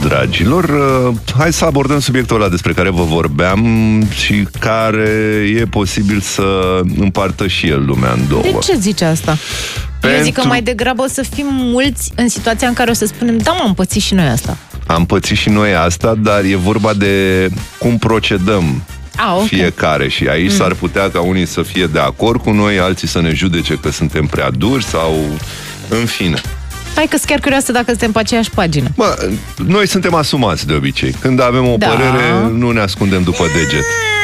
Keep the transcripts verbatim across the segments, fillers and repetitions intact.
dragilor, hai să abordăm subiectul ăla despre care vă vorbeam și care e posibil să împartă și el lumea în două. De ce zici asta? Pentru... Eu zic că mai degrabă o să fim mulți în situația în care o să spunem, da, mă, am pățit și noi asta. Am pățit și noi asta, dar e vorba de cum procedăm A, okay. fiecare și aici mm. s-ar putea ca unii să fie de acord cu noi, alții să ne judece că suntem prea duri sau în fine. Hai că-s chiar curioasă dacă suntem pe aceeași pagină. Bă, noi suntem asumați de obicei. Când avem o da. părere, nu ne ascundem după deget.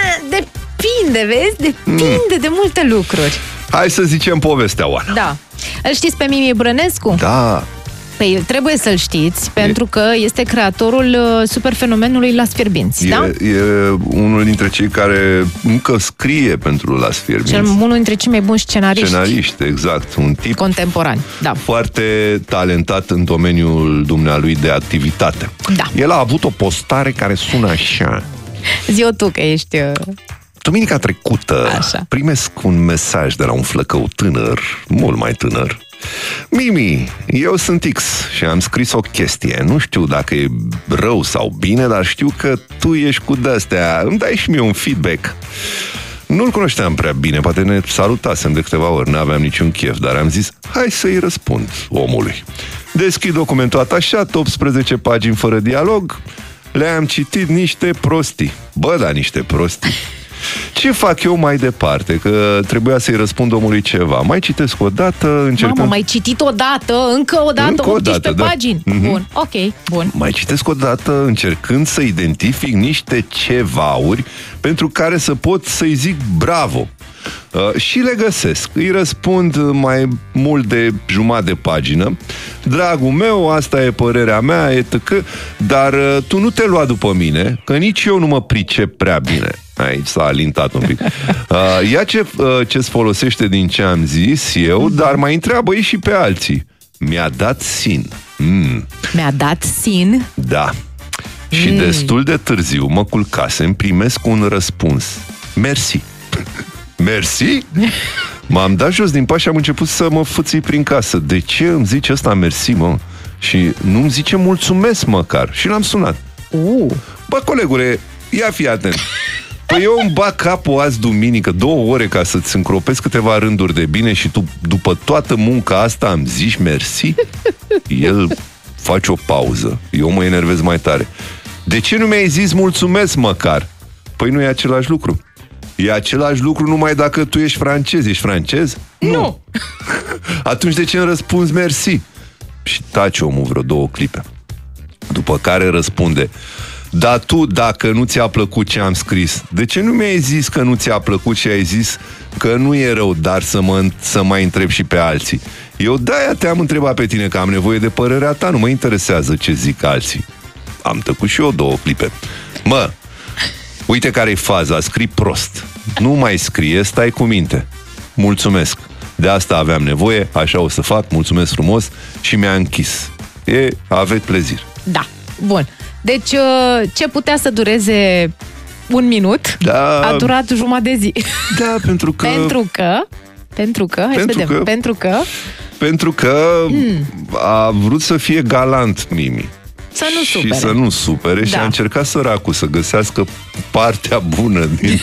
Depinde, vezi? Depinde mm. de multe lucruri. Hai să zicem povestea, Oana. Da. Îl știți pe Mimi Brănescu? Da. Păi trebuie să-l știți, pentru că este creatorul superfenomenului Las Fierbinți, e, da? E unul dintre cei care încă scrie pentru Las Fierbinți. Cel unul dintre cei mai buni scenariști. Scenariști, exact. Un tip contemporan, da. Foarte talentat în domeniul dumnealui de activitate. Da. El a avut o postare care sună așa. Zi-o tu, că ești... Duminica trecută așa. Primesc un mesaj de la un flăcău tânăr, mult mai tânăr. Mimi, eu sunt X și am scris o chestie. Nu știu dacă e rău sau bine, dar știu că tu ești cu de-astea. Îmi dai și mie un feedback. Nu-l cunoșteam prea bine, poate ne salutasem de câteva ori, n-aveam niciun chef, dar am zis, hai să-i răspund omului. Deschid documentul atașat, optsprezece pagini fără dialog, le-am citit niște prostii. Bă, da, niște prostii. Ce fac eu mai departe? Că trebuia să-i răspund omului ceva. Mai citesc o dată, încercând... Mamă, mai citit o dată, încă o dată, încă o optsprezece dată, da. pagini. Mm-hmm. Bun, ok, bun. Mai citesc o dată, încercând să identific niște cevauri pentru care să pot să-i zic bravo. Uh, și le găsesc. Îi răspund mai mult de jumătate de pagină. Dragul meu, asta e părerea mea, et cetera. Dar uh, tu nu te lua după mine, că nici eu nu mă pricep prea bine. Aici s-a alintat un pic. Uh, ia ce, uh, ce-ți folosește din ce am zis eu, dar mai întreabă și pe alții. Mi-a dat sin. Mm. Mi-a dat sin? Da. Mm. Și destul de târziu mă culcasem, primesc un răspuns. Mersi. Mersi? M-am dat jos din pas și am început să mă fâții prin casă. De ce îmi zice ăsta mersi, mă? Și nu-mi zice mulțumesc măcar. Și l-am sunat. uh. Bă, colegule, ia fi atent. Păi eu îmi bag capul azi duminică două ore ca să-ți încropesc câteva rânduri de bine și tu, după toată munca asta, îmi zici mersi? El face o pauză. Eu mă enervez mai tare. De ce nu mi-ai zis mulțumesc măcar? Păi nu e același lucru. E același lucru numai dacă tu ești francez. Ești francez? Nu. nu. Atunci de ce îmi răspunzi mersi? Și tace omul vreo două clipe. După care răspunde: dar tu, dacă nu ți-a plăcut ce am scris, de ce nu mi-ai zis că nu ți-a plăcut și ai zis că nu e rău, dar să mă, să mai întreb și pe alții? Eu de-aia te-am întrebat pe tine, că am nevoie de părerea ta, nu mă interesează ce zic alții. Am tăcut și eu două clipe. Mă, uite care-i faza, scrii prost. Nu mai scrie, stai cu minte. Mulțumesc. De asta aveam nevoie, așa o să fac, mulțumesc frumos și mi-a închis. E, aveți plezir. Da, bun. Deci, ce putea să dureze un minut, da, a durat jumătate de zi. Da, pentru că... pentru că... Pentru că... Hai pentru să vedem. Că, pentru că... Pentru că mm. a vrut să fie galant, Mimi. Să nu supere. Și să nu supere, da. Și a încercat săracul să găsească partea bună din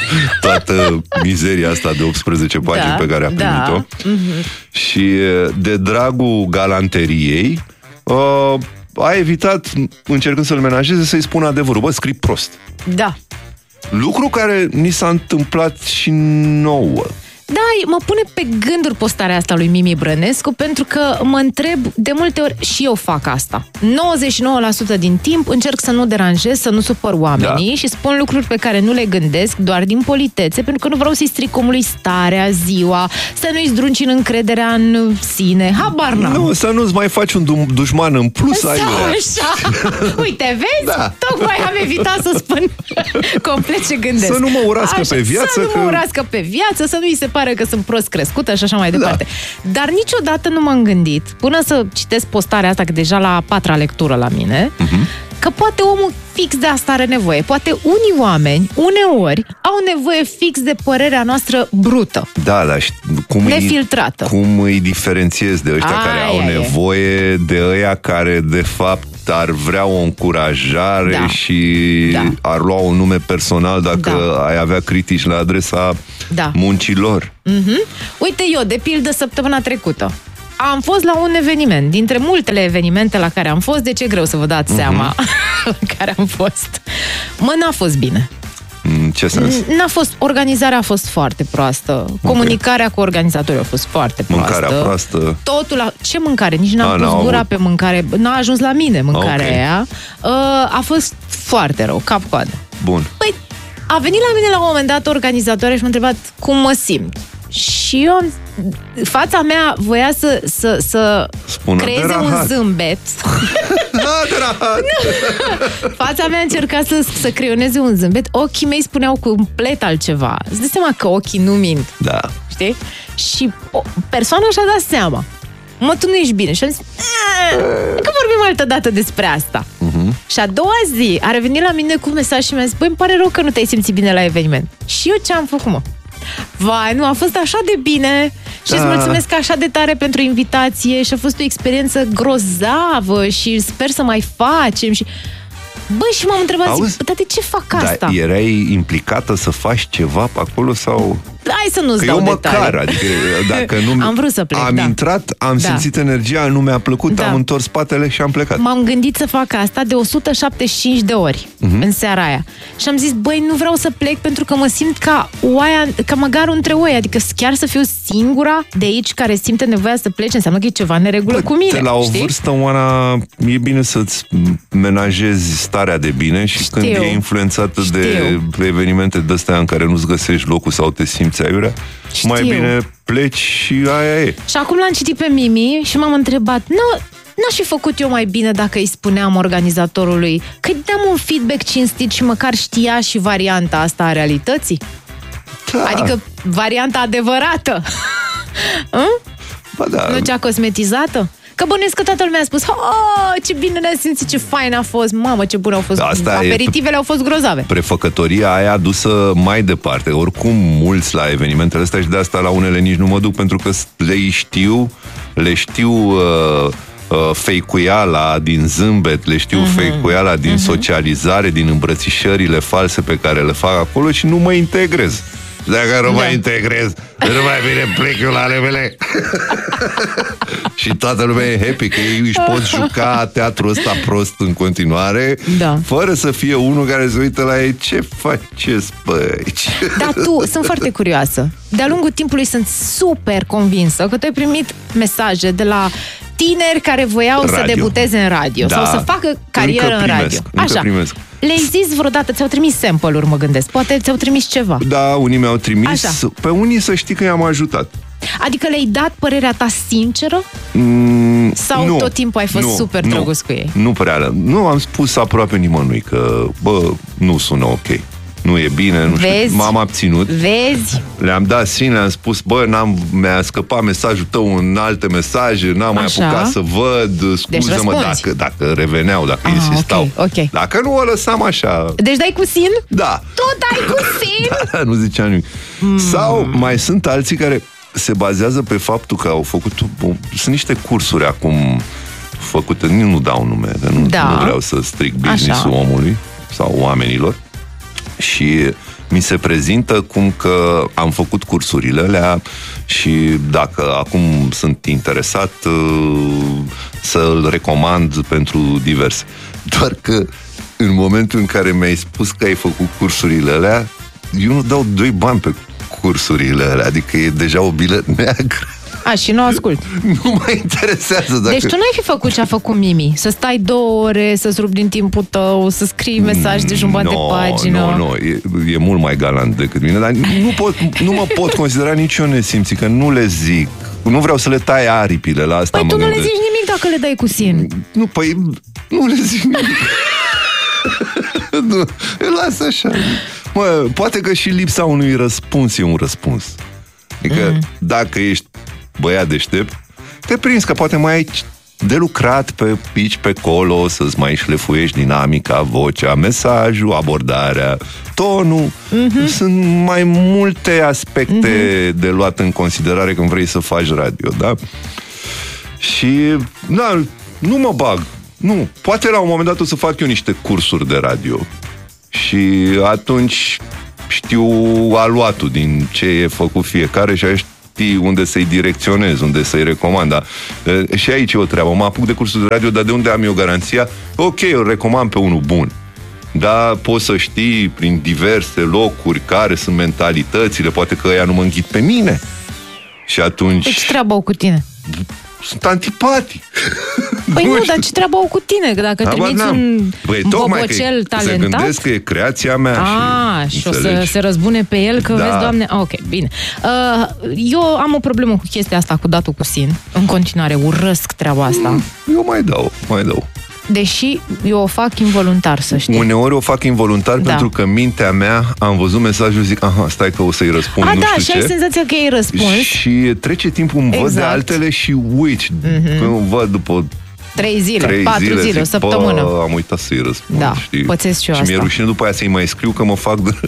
toată mizeria asta de optsprezece pagini, da, pe care a primit-o. Da. Mm-hmm. Și de dragul galanteriei uh, a evitat, încercând să-l menajeze, să-i spună adevărul. Bă, scrii prost. Da. Lucru care ni s-a întâmplat și nouă. Da, mă pune pe gânduri postarea asta lui Mimi Brănescu, pentru că mă întreb, de multe ori și eu fac asta. nouăzeci și nouă la sută din timp încerc să nu deranjez, să nu supăr oamenii, da. Și spun lucruri pe care nu le gândesc doar din politețe, pentru că nu vreau să-i stric omului starea, ziua, să nu-i zdruncin încrederea în sine. Habar n-am. Nu, să nu-ți mai faci un du- dușman în plus. Sau așa. Uite, vezi? Da. Tocmai am evitat să spun complet ce gândesc. Să nu mă urască așa, pe viață. Să că... nu mă urască pe viață, să nu-i se pare că sunt prost crescută și așa mai departe. Da. Dar niciodată nu m-am gândit, până să citesc postarea asta, că deja la a patra lectură la mine, uh-huh. că poate omul fix de asta are nevoie. Poate unii oameni, uneori, au nevoie fix de părerea noastră brută. Da, dar cum nefiltrată. Îi, cum îi diferențiezi de ăștia Aia care au e. nevoie de ăia care, de fapt, ar vrea o încurajare Da. și Da. ar lua un nume personal dacă Da. ai avea critici la adresa Da. muncilor. Mm-hmm. Uite eu, de pildă, săptămâna trecută am fost la un eveniment, dintre multele evenimente la care am fost, de ce greu să vă dați mm-hmm. seama la care am fost. Mă, n-a fost bine. În ce sens? N-a fost, organizarea a fost foarte proastă, comunicarea cu organizatorii a fost foarte proastă. Mâncarea proastă. Totul, a... ce mâncare? Nici n-am A, pus n-au gura avut. pe mâncare, n-a ajuns la mine mâncarea Ok. aia. Uh, a fost foarte rău, cap-coadă. Bun. Păi, a venit la mine la un moment dat organizatoarea și m-a întrebat cum mă simt. Și eu, am- fața mea voia să, să, să Spună, creeze de un rahat. zâmbet. Da, de rahat. Fața mea încerca să, să creioneze un zâmbet. Ochii mei spuneau complet altceva. Îți dai seama că ochii nu mint, Da. știi? Și o persoana și-a dat seama. Mă, tu nu ești bine. Și am zis, "Ah, că vorbim altă dată despre asta." Uh-huh. Și a doua zi a revenit la mine cu un mesaj și mi-a zis, băi, îmi pare rău că nu te-ai simțit bine la eveniment. Și eu ce am făcut, mă? Vai, nu, a fost așa de bine și Da. îți mulțumesc așa de tare pentru invitație și a fost o experiență grozavă și sper să mai facem și... Băi, și m-am întrebat, Auzi? zic, dar de ce fac asta? Dar erai implicată să faci ceva pe acolo sau... Hai să nu-ți Că dau eu detalii. măcar, adică dacă nu... Am vrut să plec, Am da. intrat, am Da. simțit energia, nu mi-a plăcut, Da. am întors spatele și am plecat. M-am gândit să fac asta de o sută șaptezeci și cinci de ori uh-huh. în seara aia. Și am zis, băi, nu vreau să plec pentru că mă simt ca oaia, ca măgarul între oi. Adică chiar să fiu singura de aici care simte nevoia să plece, înseamnă că e ceva în neregulă cu mine. De la o știi? vârstă, Oana, e bine să-ți menajezi starea de bine și Știu. când e influențată de evenimente de-astea în care nu-ți găsești locul sau te simți aiurea, Știu. mai bine pleci și aia e. Și acum l-am citit pe Mimi și m-am întrebat, nu, n-aș fi făcut eu mai bine dacă îi spuneam organizatorului că îi dăm un feedback cinstit și măcar știa și varianta asta a realității? Da. Adică varianta adevărată. Hă? Ba da. Nu cea cosmetizată? Că bănuiesc că toată lumea a spus, oh, ce bine ne-a simțit, ce fain a fost, mamă, ce bune au fost, Asta e- aperitivele au fost grozave. Prefăcătoria aia dusă mai departe. Oricum, mulți la evenimentele astea și de asta la unele nici nu mă duc, pentru că le știu, le știu uh, uh, fake-uiala din zâmbet, le știu uh-huh. fake-uiala din uh-huh. socializare, din îmbrățișările false pe care le fac acolo și nu mă integrez. Dacă nu Da. mă integrez, nu mai bine plec eu la ale mele. Și toată lumea e happy că ei își pot juca teatrul ăsta prost în continuare, Da. fără să fie unul care se uită la ei. Ce faceți, băi? Dar tu, sunt foarte curioasă. De-a lungul timpului sunt super convinsă că tu ai primit mesaje de la tineri care voiau Radio. să debuteze în radio Da. sau să facă carieră Încă în primesc, radio. încă Așa. primesc. Le-ai zis vreodată, ți-au trimis sample-uri, mă gândesc. Poate ți-au trimis ceva. Da, unii mi-au trimis. Așa. Pe unii să știi că i-am ajutat. Adică le-ai dat părerea ta sinceră? Mm, Sau nu, tot timpul ai fost nu, super nu, drăguț cu ei? Nu prea. Nu am spus aproape nimănui că, bă, nu sună ok. Nu e bine, nu Vezi? știu. M-am abținut. Vezi? Le-am dat sin, le-am spus, bă, n-am, mi-a scăpat mesajul tău în alte mesaje, n-am mai Așa. apucat să văd, scuză-mă, răspunzi. dacă, dacă reveneau, dacă Ah, insistau. ok, ok. Dacă nu, o lăsam așa. Deci dai cu sin? Da. Tu dai cu sin? Da, nu zicea nimic. Mm. Sau mai sunt alții care se bazează pe faptul că au făcut... Sunt niște cursuri acum făcute, nu, nu dau nume, că nu, Da. nu vreau să stric business-ul Așa. omului sau oamenilor. Și mi se prezintă cum că am făcut cursurile alea și dacă acum sunt interesat să-l recomand pentru diverse. Doar că în momentul în care mi-ai spus că ai făcut cursurile alea, eu nu dau doi bani pe cursurile alea, adică e deja o bilă neagră. A, și nu ascult. Nu mă interesează dacă... Deci tu n-ai fi făcut ce a făcut Mimi? Să stai două ore, să-ți rupi din timpul tău, să scrii mesaj de jumătate de pagină. Nu, nu, e, e mult mai galant decât mine, dar nu, pot, nu mă pot considera nici eu nesimțit, că nu le zic. Nu vreau să le tai aripile, la asta Păi mă tu nu le gândesc. zici nimic dacă le dai cu sin. Nu, păi nu le zic nimic. Nu, lasă așa. Mă, poate că și lipsa unui răspuns e un răspuns. Adică, mm. dacă ești băiat deștept, te prinzi că poate mai ai de lucrat pe pici pe colo, să-ți mai șlefuiești dinamica, vocea, mesajul, abordarea, tonul. Uh-huh. Sunt mai multe aspecte uh-huh. de luat în considerare când vrei să faci radio, da? Și, da, nu mă bag. Nu, poate la un moment dat o să fac eu niște cursuri de radio. Și atunci știu aluatul din ce e făcut fiecare și aș știi unde să-i direcționez, unde să-i recomand. Dar, e, și aici e o treabă. Mă apuc de cursul de radio, dar de unde am eu garanția? Ok, îl recomand pe unul bun. Dar poți să știi prin diverse locuri care sunt mentalitățile, poate că ăia nu mă înghit pe mine. Și atunci... Deci treaba au cu tine? Sunt antipatic. Păi nu, nu dar ce treabă au cu tine? Că dacă trimiți un păi, bobocel talentat... Se gândesc că e creația mea. A, și, și o să se răzbune pe el că, da. Vezi, Doamne... Ok, bine. Uh, eu am o problemă cu chestia asta, cu datul cu sin. În continuare, urăsc treaba asta. Eu mai dau, mai dau. Deși eu o fac involuntar, să știi. Uneori o fac involuntar, da. Pentru că mintea mea, am văzut mesajul, zic, aha, stai că o să-i răspund, A, nu da, știu și ce. ai senzația că ei răspuns. Și trece timpul, îmi exact. Văd de altele și uit. Mm-hmm. Când văd după Trei zile, trei patru zile, zile, zic, o săptămână. Bă, am uitat să-i răspund. Da, știi? pățesc și eu și asta. mi-e rușine după aia să-i mai scriu că mă fac de...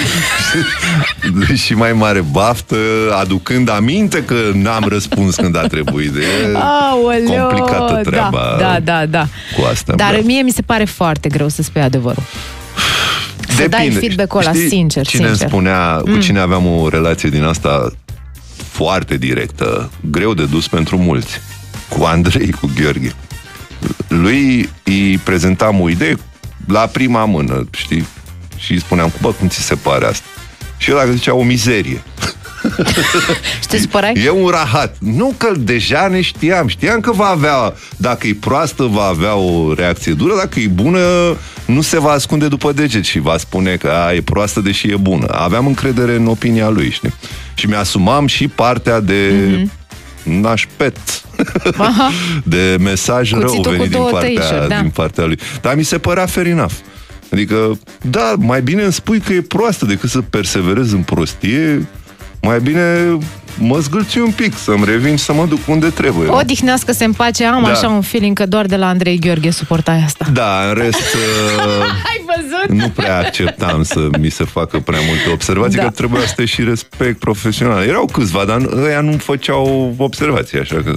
și mai mare baftă, aducând aminte că n-am răspuns când a trebuit. De... Aoleo, complicată treaba. Da, da, da. Cu asta. Dar da. mie mi se pare foarte greu să spui adevărul. Să Depinde. dai feedback-ul ăla, Știi, sincer, cine sincer. îmi spunea, mm. cu cine aveam o relație din asta foarte directă, greu de dus pentru mulți, cu Andrei, cu Gheorghe. Lui îi prezentam o idee la prima mână, știi? Și îi spuneam, bă, cum ți se pare asta? Și el dacă zicea, o mizerie. Și te supărai? E un rahat. Nu că deja ne știam. Știam că va avea, dacă e proastă, va avea o reacție dură, dacă e bună, nu se va ascunde după deget și va spune că a, e proastă, deși e bună. Aveam încredere în opinia lui, știi? Și mi-asumam și partea de... Mm-hmm. nașpet de mesaj rău venit din partea, da. din partea lui. Dar mi se părea fair enough. Adică, da, mai bine îmi spui că e proastă decât să perseverez în prostie. Mai bine mă zgâlți un pic, să-mi revin și să mă duc unde trebuie. Odihnească-se în pace, am da. Așa un feeling că doar de la Andrei Gheorghe suportai asta. Da, în rest Ai văzut? Nu prea acceptam să mi se facă prea multe observații, da. Că trebuia să te și respect profesional. Erau câțiva, dar ăia nu făceau observații, așa că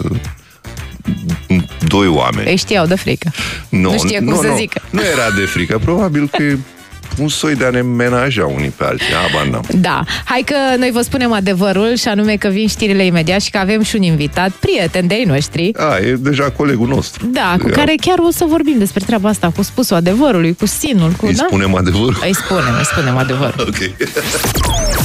doi oameni. Ei știau de frică. No, nu știe cum no, să no, zică. Nu era de frică, probabil că e un soi de a ne menaja unii pe alții. Habar n-am. Da. Hai că noi vă spunem adevărul, și anume că vin știrile imediat și că avem și un invitat, prieten de-ai noștri. A, e deja colegul nostru. Da, cu Ia. care chiar o să vorbim despre treaba asta, cu spusul adevărului, cu sinul. Cu, îi da? spunem adevărul? Îi spunem, îi spunem adevărul. Ok.